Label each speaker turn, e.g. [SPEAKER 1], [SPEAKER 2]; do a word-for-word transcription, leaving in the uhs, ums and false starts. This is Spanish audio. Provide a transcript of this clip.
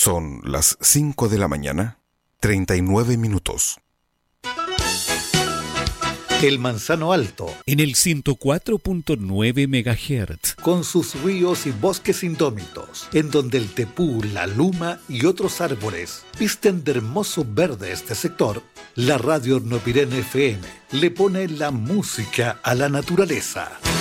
[SPEAKER 1] Son las cinco de la mañana, treinta y nueve minutos.
[SPEAKER 2] El Manzano Alto,
[SPEAKER 3] en el ciento cuatro punto nueve megahertz,
[SPEAKER 2] con sus ríos y bosques indómitos, en donde el tepú, la luma y otros árboles visten de hermoso verde este sector, la radio Hornopirén F M le pone la música a la naturaleza.